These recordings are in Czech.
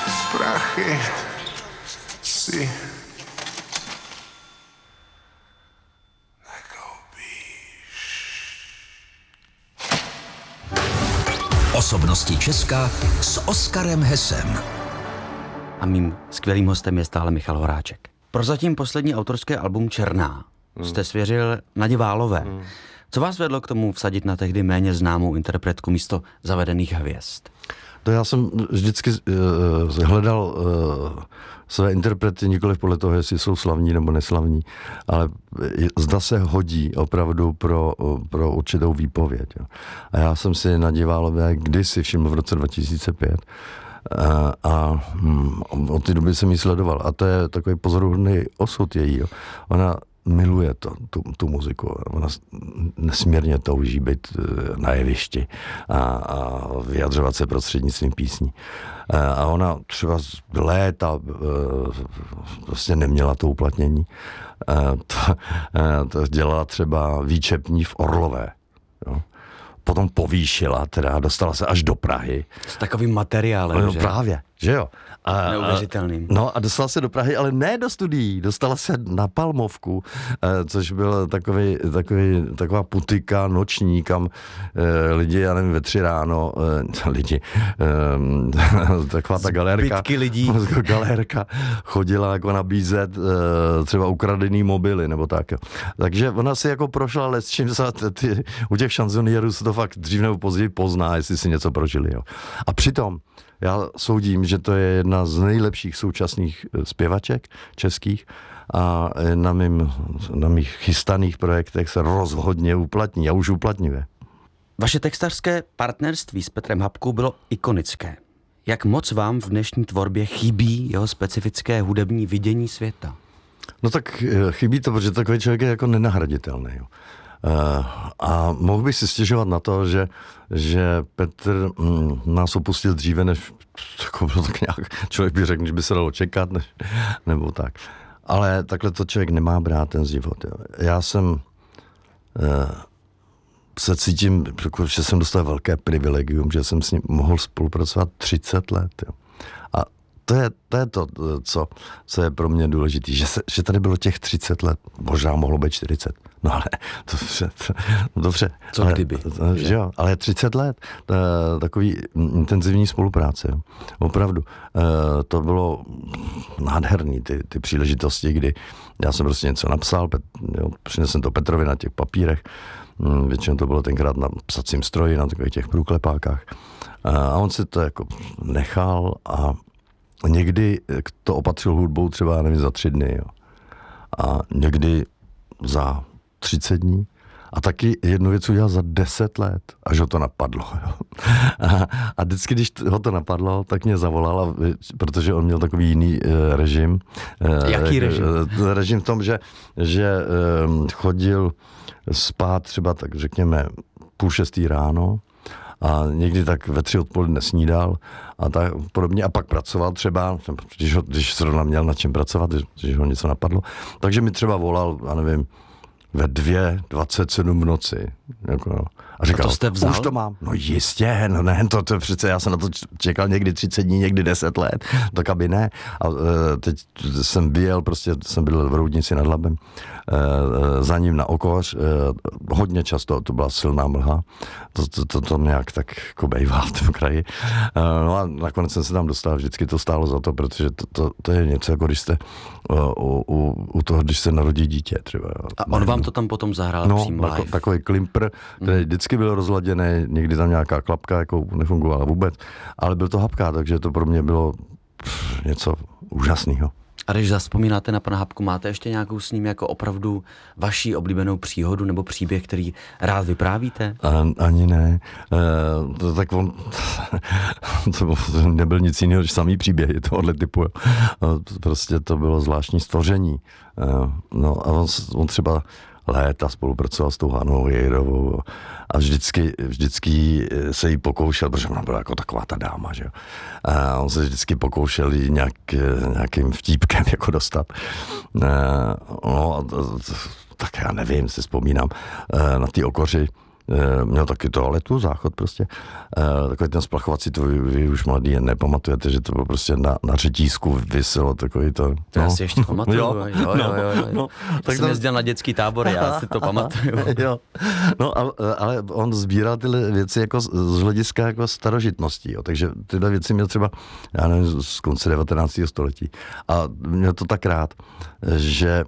Prachy si Osobnosti Česka s Oskarem Hesem. A mým skvělým hostem je stále Michal Horáček. Prozatím poslední autorské album Černá jste svěřil Nadě Válové. Co vás vedlo k tomu vsadit na tehdy méně známou interpretku místo zavedených hvězd? To já jsem vždycky hledal své interprety nikoliv podle toho, jestli jsou slavní nebo neslavní, ale zda se hodí opravdu pro určitou výpověď. Jo. A já jsem si Nadě Válové kdysi všiml v roce 2005 a od té doby jsem ji sledoval. A to je takový pozoruhodný osud její. Jo. Ona miluje tu muziku. Ona nesmírně touží být na jevišti a vyjadřovat se prostřednictvím písní. A ona třeba léta prostě neměla to uplatnění. To dělala třeba výčepní v Orlové. Jo. Potom povýšila, teda dostala se až do Prahy. S takovým materiálem, no, že? Právě, že jo. Neuvěřitelným. No a dostala se do Prahy, ale ne do studií. Dostala se na Palmovku, což byl taková putika noční, kam lidi, já nevím, ve 3 ráno, taková ta galérka. Zbytky lidí. Galérka chodila jako nabízet třeba ukradený mobily, nebo tak. Jo. Takže ona si jako prošla les, čím se u těch šanzonierů se to fakt dřív nebo později pozná, jestli si něco prožili. Jo. A přitom já soudím, že to je jedna z nejlepších současných zpěvaček českých a na mých chystaných projektech se rozhodně uplatní a už uplatňuje. Vaše textařské partnerství s Petrem Hapkou bylo ikonické. Jak moc vám v dnešní tvorbě chybí jeho specifické hudební vidění světa? No tak chybí to, protože takový člověk je jako nenahraditelný. Jo. A mohl bych si stěžovat na to, že Petr nás opustil dříve, než bylo tak nějak, člověk by řekl, že by se dalo čekat, nebo tak. Ale takhle to člověk nemá brát ten život. Jo. Já jsem se cítím, že jsem dostal velké privilegium, že jsem s ním mohl spolupracovat 30 let. Jo. A to je to, co je pro mě důležité, že tady bylo těch 30 let, možná mohlo být 40. No ale dobře. Co ale, kdyby? Že jo, ale 30 let, takový intenzivní spolupráce. Jo. Opravdu. To bylo nádherný, ty příležitosti, kdy já jsem prostě něco napsal, přinesl jsem to Petrovi na těch papírech, většinou to bylo tenkrát na psacím stroji, na takových těch průklepákách. A on si to jako nechal a někdy to opatřil hudbou třeba, nevím, za 3 dny. Jo. A někdy za 30 dní. A taky jednu věc udělal za 10 let, až ho to napadlo. Jo. A vždycky, když ho to napadlo, tak mě zavolal, protože on měl takový jiný režim. Jaký režim? Režim v tom, že chodil spát třeba, tak řekněme, 5:30 ráno, a někdy tak ve 3 odpoledne snídal a tak podobně a pak pracoval třeba, když zrovna měl na čem pracovat, když ho něco napadlo. Takže mi třeba volal, já nevím, ve 2:27 v noci. Jako, a říkal, a to jste vzal? Už to mám. No jistě, no ne, to přece já jsem na to čekal někdy 30 dní, někdy 10 let, tak aby ne. A teď jsem vyjel, prostě jsem byl v Roudnici nad Labem, za ním na Okoř, hodně často, to byla silná mlha, to nějak tak jako bejvá v tom kraji. No a nakonec jsem se tam dostal, vždycky to stálo za to, protože to je něco, jako když jste u toho, když se narodí dítě třeba. A on vám to tam potom zahrál přímo live? No, takový klimpr, který vždycky byl rozladěný, někdy tam nějaká klapka, jako nefungovala vůbec, ale byl to Hapka, takže to pro mě bylo něco úžasného. A když zavzpomínáte na pana Hapku, máte ještě nějakou s ním jako opravdu vaší oblíbenou příhodu nebo příběh, který rád vyprávíte? Ani ne. Tak on to nebyl nic jiného, než samý příběhy tohohle typu. Prostě to bylo zvláštní stvoření. No a on třeba léta spolupracoval s tou Hanou Jejrovou a vždycky se jí pokoušel, protože ona byla jako taková ta dáma, že jo. A on se vždycky pokoušel jí nějakým vtípkem jako dostat. No, tak já nevím, si vzpomínám na ty Okoři, měl taky toaletu, záchod prostě. Takový ten splachovací, to vy už mladí nepamatujete, že to bylo prostě na řetízku vyselo takový to. To já si ještě pamatuju. Jo. Tak jsem jezdil na dětský tábor, já si to pamatuju. Jo. No, ale on sbíral tyhle věci jako z hlediska jako starožitností, jo. Takže tyhle věci měl třeba, já nevím, z konce 19. století. A měl to tak rád, že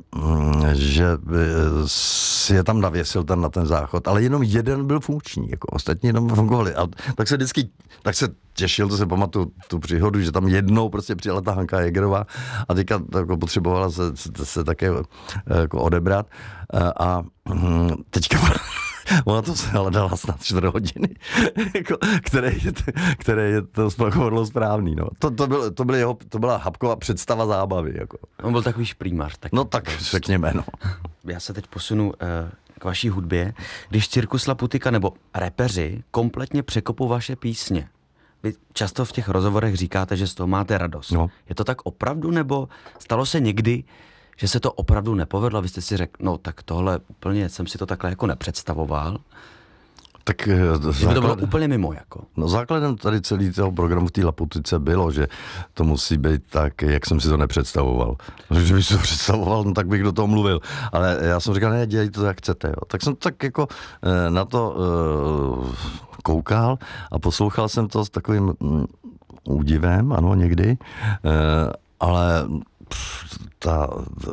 si je tam navěsil na ten záchod, ale jenom jeden byl funkční, jako ostatní jenom fungovali. A tak se těšil, to se pamatuju tu příhodu, že tam jednou prostě přijela ta Hanka Jägerová a teďka jako potřebovala se také jako odebrat a teďka ona to se ale dala snad 4 hodiny, jako, které je to splachovodlo správný. No. To byla Habkova představa zábavy. Jako. On byl takový šprýmař. No tak řekněme, no. Já se teď posunu k vaší hudbě. Když Cirkus Laputika nebo repeři kompletně překopou vaše písně, vy často v těch rozhovorech říkáte, že z toho máte radost. No. Je to tak opravdu, nebo stalo se někdy, že se to opravdu nepovedlo? Vy jste si řekl, no tak tohle úplně jsem si to takhle jako nepředstavoval. Tak to bylo úplně mimo jako. No základem tady celý toho programu v té Laputice bylo, že to musí být tak, jak jsem si to nepředstavoval. Že bych si to představoval, no tak bych do toho mluvil. Ale já jsem říkal, ne, dělejte to, jak chcete. Jo. Tak jsem tak jako na to koukal a poslouchal jsem to s takovým údivem, ano, někdy, ale ta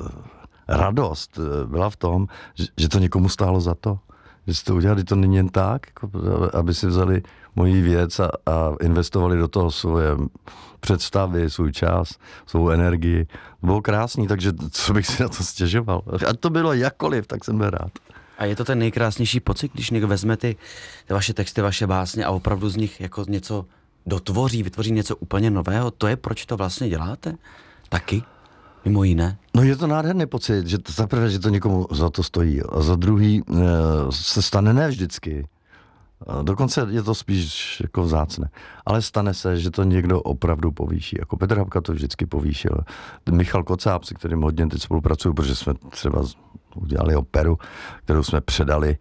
radost byla v tom, že to někomu stálo za to. Že si to udělali, to není jen tak, jako, aby si vzali moji věc a investovali do toho svoje představy, svůj čas, svou energii. To bylo krásný, takže co bych si na to stěžoval. Ať to bylo jakkoliv, tak jsem byl rád. A je to ten nejkrásnější pocit, když někdo vezme ty vaše texty, vaše básně a opravdu z nich jako něco vytvoří něco úplně nového? To je, proč to vlastně děláte? Taky? Mimo jiné? No je to nádherný pocit, že za prvé, že to někomu za to stojí a za druhý se stane ne vždycky. Dokonce je to spíš jako vzácné. Ale stane se, že to někdo opravdu povýší. Jako Petr Habka to vždycky povýšil. Michal Kocáb, se kterým hodně teď spolupracuju, protože jsme třeba udělali operu, kterou jsme předali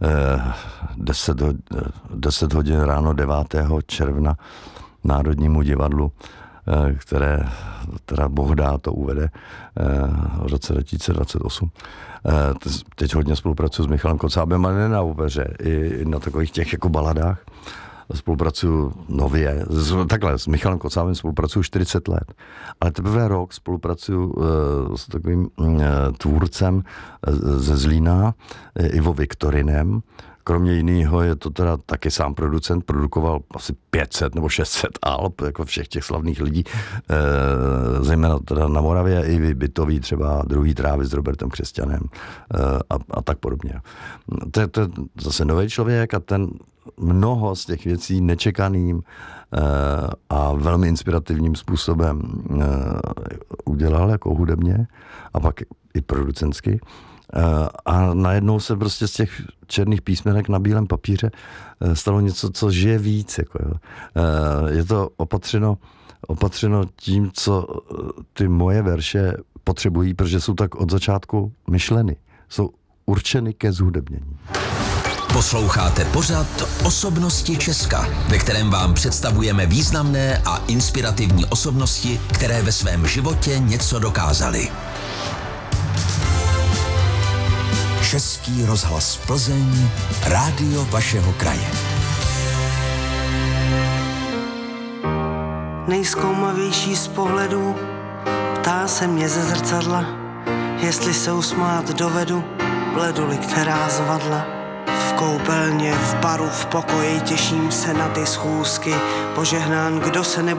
10 hodin ráno 9. června Národnímu divadlu, které teda Boh dá to uvede v roce 2028. Teď hodně spolupracuji s Michalem Kocábem, ale ne na opeře, i na takových těch jako baladách. Spolupracuju nově. Takhle, s Michalem Kocábem spolupracuju 40 let. Ale teprve rok spolupracuju s takovým tvůrcem ze Zlína, Ivo Viktorinem. Kromě jiného je to teda taky sám producent, produkoval asi 500 nebo 600 alb, jako všech těch slavných lidí, zejména teda na Moravě, i bytový třeba Druhý trávy s Robertem Křesťanem a tak podobně. To je zase nový člověk a ten mnoho z těch věcí nečekaným a velmi inspirativním způsobem udělal jako hudebně a pak i producentsky. A najednou se prostě z těch černých písmenek na bílém papíře stalo něco, co žije víc. Jako, jo. Je to opatřeno tím, co ty moje verše potřebují, protože jsou tak od začátku myšleny. Jsou určeny ke zhudebnění. Posloucháte pořad Osobnosti Česka, ve kterém vám představujeme významné a inspirativní osobnosti, které ve svém životě něco dokázaly. Český rozhlas Plzeň, rádio vašeho kraje. Nejzkoumavější z pohledů ptá se mě ze zrcadla, jestli se usmát dovedu, bledu-li která zvadla. V koupelně, v baru, v pokoji těším se na ty schůzky, požehnán, kdo se nebude